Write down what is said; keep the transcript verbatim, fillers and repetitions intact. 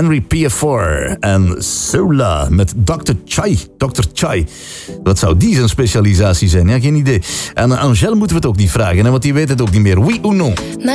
Henry Piafor en Sola met dokter Chai. dokter Chai. Wat zou die zijn specialisatie zijn? Ja, geen idee. En Angèle moeten we het ook niet vragen, hè, want die weet het ook niet meer. Oui ou non?